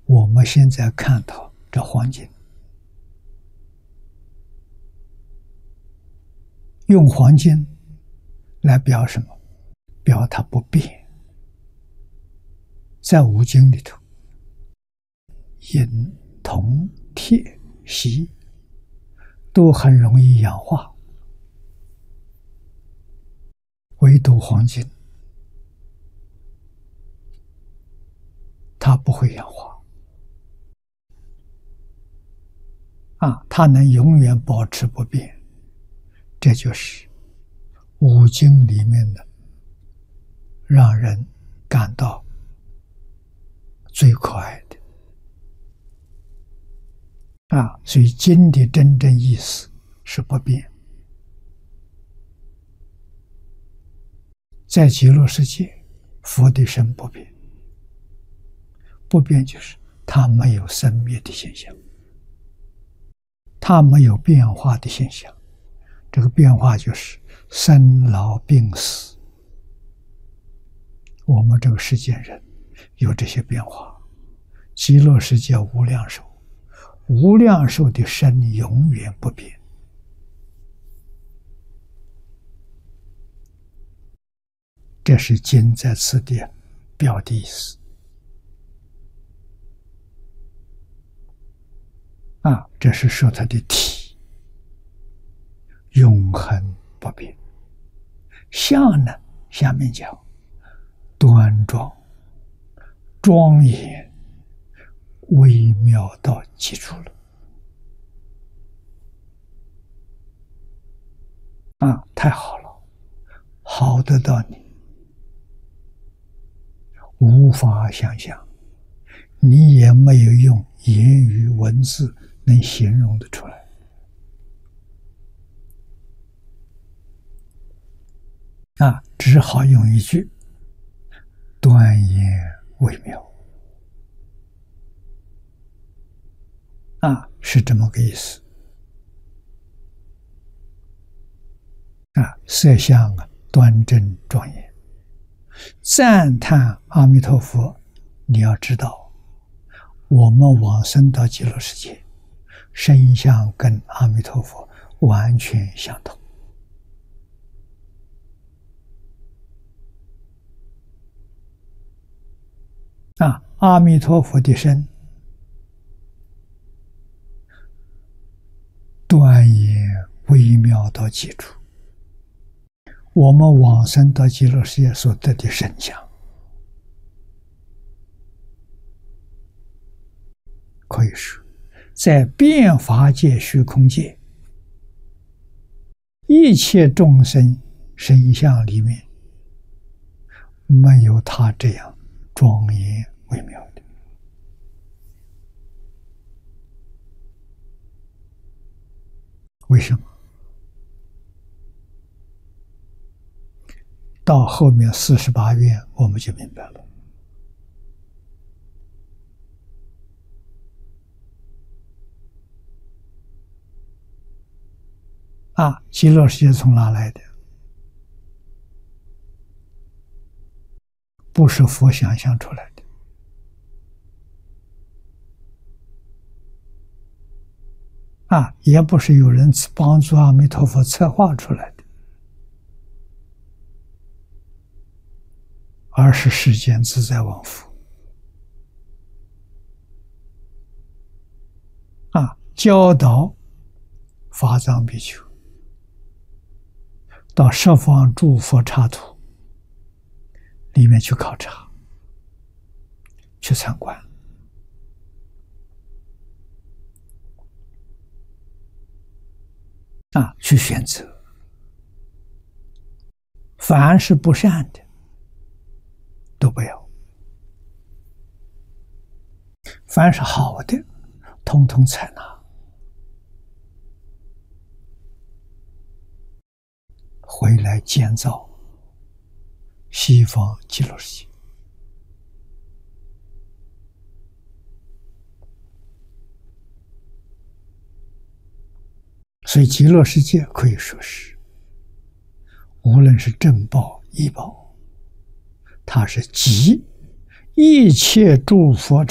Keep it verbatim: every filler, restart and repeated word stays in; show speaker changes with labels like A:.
A: 我们现在看到这黄金，用黄金来表什么？表它不变。在五经里头，银、铜、铁、锡都很容易氧化，唯独黄金它不会氧化啊，它能永远保持不变。这就是五经里面的让人感到最可爱的啊！所以经的真正意思是不变。在极乐世界，佛的身不变，不变就是它没有生灭的现象，它没有变化的现象。这个变化就是生老病死。我们这个世间人有这些变化，极乐世界无量寿，无量寿的身永远不变。这是经在此地表的意思啊，这是说它的体永恒不变。相呢，下面讲端庄、庄严、微妙到极处了啊！太好了，好得到你无法想象，你也没有用言语文字能形容得出来啊！只好用一句端严微妙啊，是这么个意思啊。色相啊，端正庄严，赞叹阿弥陀佛。你要知道，我们往生到极乐世界，身相跟阿弥陀佛完全相同啊！阿弥陀佛的身端严微妙到极处，我们往生到极乐世界所得的身相，可以说在变法界、虚空界一切众生身相里面，没有他这样庄严微妙的。为什么？到后面四十八愿我们就明白了啊！极乐世界从哪来的？不是佛想象出来的啊，也不是有人帮助阿弥陀佛策划出来的，而是世间自在王佛啊，教导法藏比丘到十方诸佛刹土里面去考察、去参观啊，去选择。凡是不善的都不要，凡是好的统统采纳，回来建造西方极乐世界。所以极乐世界可以说是无论是正报异报，它是集一切诸佛